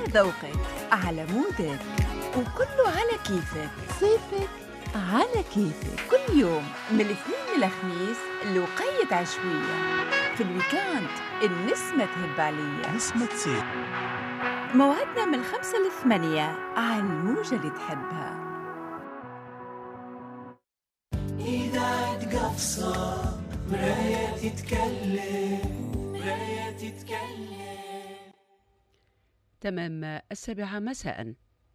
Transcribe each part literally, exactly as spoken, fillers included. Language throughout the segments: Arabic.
ذوقك، على مودك، وكله على كيفك. صيفك على كيفك، كل يوم من الاثنين للخميس الوقيت عشوية. في الويكاند النسمة تهب عليا، نسمة تصير. موعدنا من الخمسة للثمانية على الموجة اللي تحبها. إذاعة قفصة، مراية تتكلم، مراية تتكلم. تمام السابعة مساء.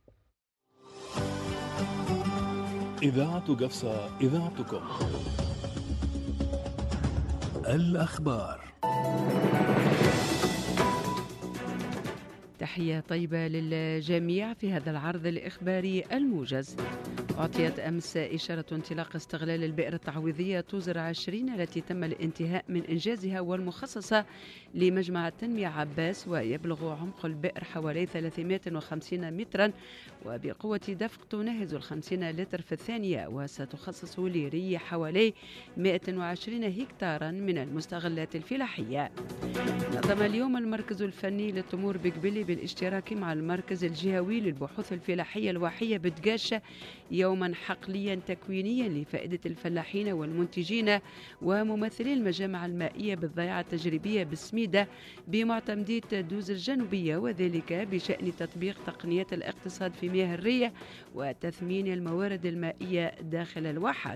إذاعة قفصة، إذاعتكم. الأخبار. تحية طيبة للجميع في هذا العرض الإخباري الموجز. أعطيت أمس إشارة انطلاق استغلال البئر التعويضية توزر عشرين التي تم الانتهاء من إنجازها والمخصصة لمجمع التنمية عباس، ويبلغ عمق البئر حوالي ثلاثمائة وخمسين مترا وبقوة دفق تناهز الخمسين لتر في الثانية، وستخصص لري حوالي مائة وعشرين هكتارا من المستغلات الفلاحية. نظم اليوم المركز الفني للتمور بقبلي بالاشتراك مع المركز الجهوي للبحوث الفلاحية الواحية بدقاش يوما حقليا تكوينيا لفائدة الفلاحين والمنتجين وممثلي المجامع المائية بالضيعة التجريبية بالسميدة بمعتمدية دوز الجنوبية، وذلك بشأن تطبيق تقنيات الاقتصاد في مياه الري وتثمين الموارد المائية داخل الواحات.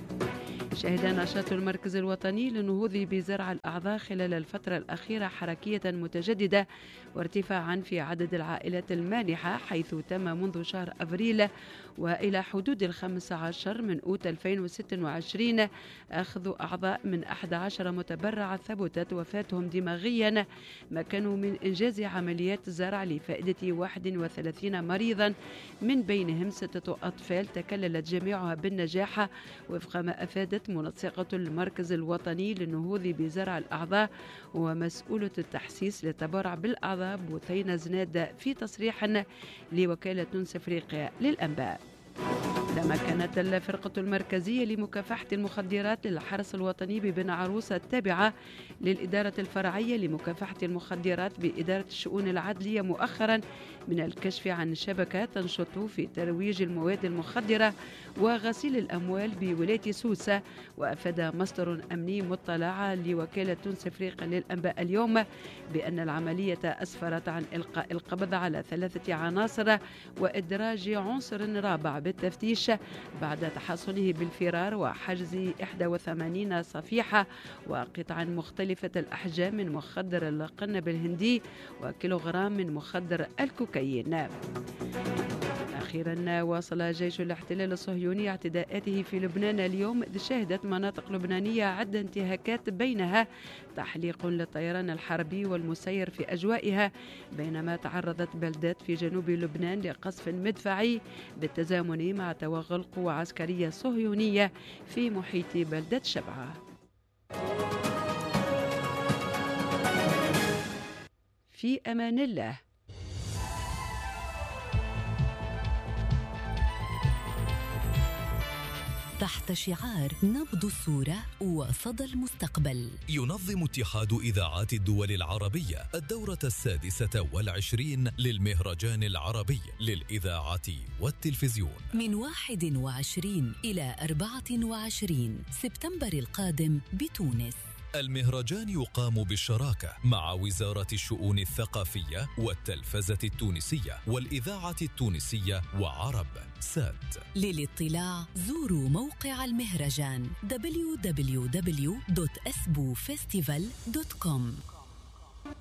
شهد نشاط المركز الوطني للنهوض بزرع الأعضاء خلال الفترة الأخيرة حركية متجددة وارتفاعا في عدد العائلات المانحة، حيث تم منذ شهر أبريل وإلى حدود الخامس عشر من أوت ألفين وستة وعشرين أخذ أعضاء من أحد عشر متبرعة ثبتت وفاتهم دماغيا، مكنوا من إنجاز عمليات زرع لفائدة واحد وثلاثين مريضا، من بينهم ستة أطفال تكللت جميعها بالنجاح، وفق ما أفادت منسقة المركز الوطني للنهوض بزرع الأعضاء ومسؤولة التحسيس للتبرع بالأعضاء بوثينة زناد في تصريح لوكالة تونس أفريقيا للأنباء. تمكنت الفرقة المركزية لمكافحة المخدرات للحرس الوطني ببن عروسة التابعة للإدارة الفرعية لمكافحة المخدرات بإدارة الشؤون العدلية مؤخرا من الكشف عن شبكة تنشط في ترويج المواد المخدرة وغسيل الأموال بولاية سوسة. وأفاد مصدر أمني مطلع لوكالة تونس أفريقيا للأنباء اليوم بأن العملية أسفرت عن إلقاء القبض على ثلاثة عناصر وإدراج عنصر رابع بالتفتيش بعد تحصنه بالفرار وحجز إحدى وثمانين صفيحة وقطعا مختلفة الأحجام من مخدر القنب الهندي وكيلوغرام من مخدر الكوكايين. أخيرا واصل جيش الاحتلال الصهيوني اعتداءاته في لبنان اليوم، إذ شهدت مناطق لبنانية عدة انتهاكات بينها تحليق للطيران الحربي والمسير في أجوائها، بينما تعرضت بلدات في جنوب لبنان لقصف مدفعي بالتزامن مع توغل قوى عسكرية صهيونية في محيط بلدة شبعة. في أمان الله. تحت شعار نبض الصورة وصدى المستقبل، ينظم اتحاد إذاعات الدول العربية الدورة السادسة والعشرين للمهرجان العربي للإذاعة والتلفزيون من واحد وعشرين إلى أربعة وعشرين سبتمبر القادم بتونس. المهرجان يقام بالشراكة مع وزارة الشؤون الثقافية والتلفزة التونسية والإذاعة التونسية وعرب سات. للاطلاع زوروا موقع المهرجان دبليو دبليو دبليو دوت اسبو فيستيفال دوت كوم.